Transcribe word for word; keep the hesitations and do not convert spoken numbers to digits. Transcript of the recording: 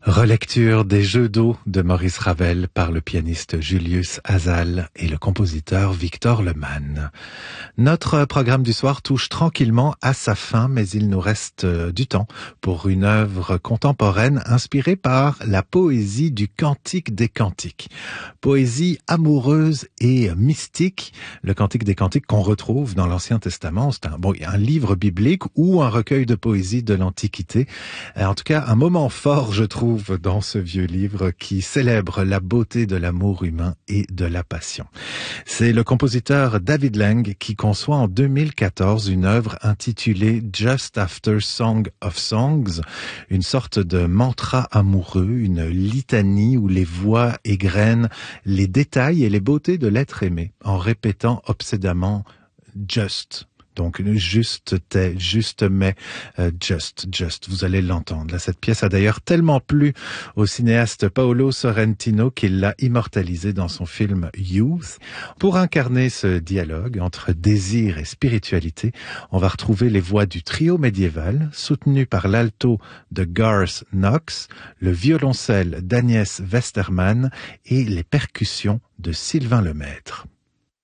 Relecture des Jeux d'eau de Maurice Ravel par le pianiste Julius Hazal et le compositeur Victor Lemagne. Notre programme du soir touche tranquillement à sa fin, mais il nous reste du temps pour une œuvre contemporaine inspirée par la poésie du Cantique des Cantiques. Poésie amoureuse et mystique, le Cantique des Cantiques qu'on retrouve dans l'Ancien Testament. C'est un, bon, un livre biblique ou un recueil de poésie de l'Antiquité. En tout cas, un moment fort, je trouve, dans ce vieux livre qui célèbre la beauté de l'amour humain et de la passion. C'est le compositeur David Lang qui conçoit en deux mille quatorze une œuvre intitulée Just After Song of Songs, une sorte de mantra amoureux, une litanie où les voix égrènent les détails et les beautés de l'être aimé en répétant obsédamment just. Donc, juste t'es, juste mais, euh, just, just, vous allez l'entendre. Là, cette pièce a d'ailleurs tellement plu au cinéaste Paolo Sorrentino qu'il l'a immortalisé dans son film Youth. Pour incarner ce dialogue entre désir et spiritualité, on va retrouver les voix du trio médiéval, soutenu par l'alto de Garth Knox, le violoncelle d'Agnès Westermann et les percussions de Sylvain Lemaître.